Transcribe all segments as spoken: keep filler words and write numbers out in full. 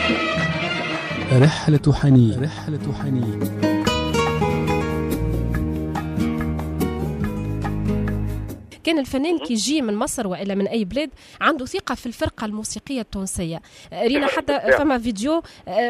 رحلة حنين. رحلة حنين. كان الفنان كي يجي من مصر وإلا من أي بلاد عنده ثقة في الفرقة الموسيقية التونسية. رينا حتى فما فيديو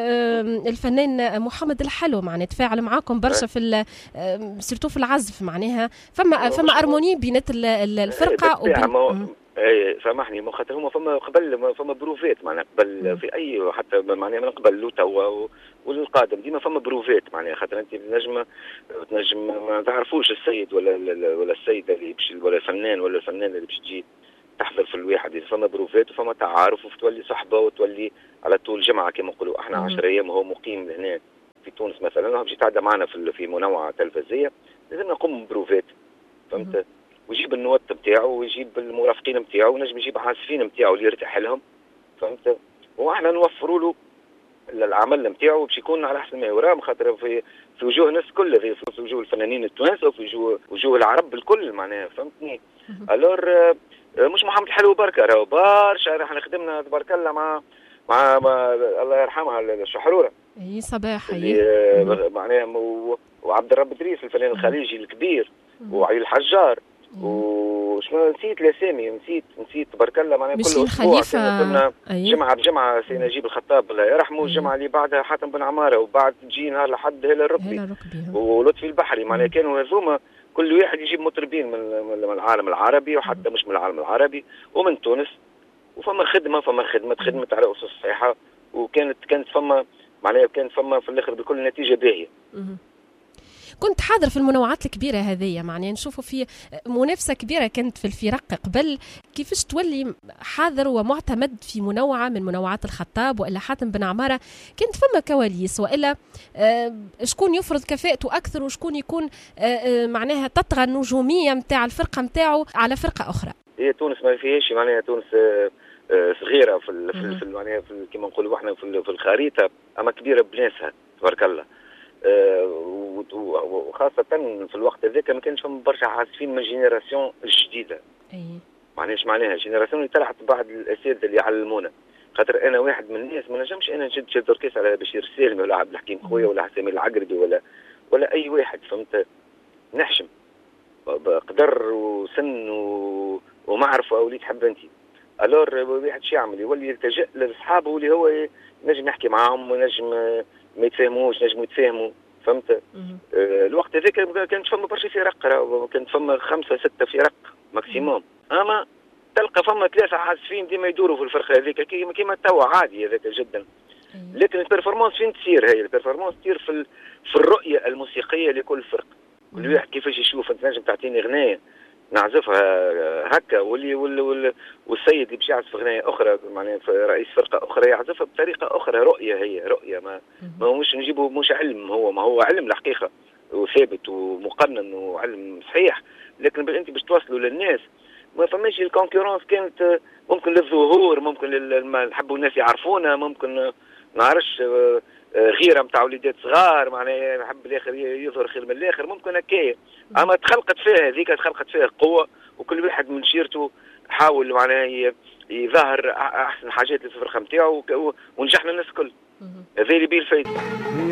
الفنان محمد الحلو معناه تفاعل معاكم برشا في سيرتو في العزف، معناها فما فما أرموني بينات الفرقة وبين اي سامحني مو خاطر هما فما قبل فما بروفات معناها قبل في اي حتى معناها من قبل لو توا والقادم ديما فما بروفات معناها خاطر انت نجم تنجم ما تعرفوش السيد ولا ولا السيده اللي باش ولا الفنان ولا الفنانه اللي باش تجي تحضر في الواحد، فما بروفات وفما تعارف وتولي صحبه وتولي على طول جمعه كما نقولوا احنا عشر ايام هو مقيم هنا في تونس مثلا باش يتعدى معنا في في منوعه تلفزيونيه لازم نقوم بروفات فهمت، ويجيب النوت نتاعو ويجيب المرافقين نتاعو ونجم يجيب عازفين نتاعو اللي يرتاح لهم فهمت، واحنا نوفروا له العمل نتاعو باش يكون على احسن ما يرام خاطر في في وجوه الناس كلها في وجوه الفنانين التوانسه وفي وجوه وجوه العرب الكل معناها فهمتني. الور مش محمد الحلو بركه راهو برشا راح خدمنا تبارك الله مع مع, مع الله يرحمها الشحروره اي صباح اي معناها وعبد الرب ادريس الفنان الخليجي الكبير وعلي الحجار وشنو نسيت الاسامي نسيت نسيت تبارك الله معناها كل اسبوع كنا جمعه بجمعه سي نجيب الخطاب الله يرحمه، الجمعه اللي بعدها حاتم بن عماره وبعد تجي نهار لحد هلا الركبي ولطفي البحري معناها كانوا هذوما كل واحد يجيب مطربين من العالم العربي وحتى مش من العالم العربي ومن تونس وفما خدمه فما خدمه خدمه على اسس صحيحه وكانت كانت فما معناها كانت فما في الاخر بكل نتيجه باهيه. كنت حاضر في المنوعات الكبيرة هذه معناها نشوفوا في منافسة كبيرة كانت في الفرق قبل، كيفاش تولي حاضر ومعتمد في منوعة من منوعات الخطاب وإلا حاتم بن عمارة، كانت فما كواليس وإلا آه شكون يفرض كفاءته أكثر وشكون يكون آه آه معناها تطغى النجومية متاع الفرقة متاعه على فرقة أخرى. هي تونس ما فيهاش معناها تونس آه آه صغيرة في ال في, في معناها في كما نقولوا احنا في, في الخريطة أما كبيرة بناسها تبارك الله. آه وخاصة في الوقت هذاك ما كانش فما برشا عازفين من الجينيراسيون الجديدة. اي معناش معناها الجينيراسيون اللي طلعت بعض الأساتذة اللي يعلمونا، خاطر أنا واحد من الناس ما نجمش أنا نشد شد أوركسترا على بشير السالمي ولا عبد الحكيم خويا ولا حسامي العقربي ولا ولا أي واحد فهمت نحشم قدر وسن و... ومعرفة وليد حبنتي. ألور واحد شو يعمل يولي يلتجئ لأصحابه اللي هو نجم يحكي معاهم ونجم ما يتفاهموش نجموا يتفاهموا فهمت. آه الوقت هذاك كانت فما برشا فرق كانت فما خمسة ستة فرق ماكسيموم، اما تلقى فما ثلاثة عازفين ديما يدوروا في الفرقة هذيك كيما كيما توا عادي هذاك جدا. لكن البرفورمانس فين تصير؟ هي البرفورمانس تصير في في الرؤية الموسيقية لكل فرق، كل واحد كيفاش يشوف. انت نجم تعطيني غناية نعزفها هكا واللي واللي والسيد اللي باش يعزف غناية أخرى معناها رئيس فرقة أخرى يعزفها بطريقة أخرى. رؤية هي رؤية ما ما هو مش نجيبه مش علم، هو ما هو علم الحقيقة وثابت ومقنن وعلم صحيح، لكن انت باش توصلوا للناس ما فماش الكونكورونس كانت ممكن للظهور ممكن نحبوا الناس يعرفونا ممكن نعرفش غيره نتاع وليدات صغار معناها نحب الاخر يظهر خير من الاخر ممكن هكايا. اما تخلقت فيها هذيك تخلقت فيها قوه وكل واحد من شيرته حاول معناها يظهر احسن حاجات في الفرقه نتاعو ونجحنا الناس الكل. هذا اللي بيه الفايده.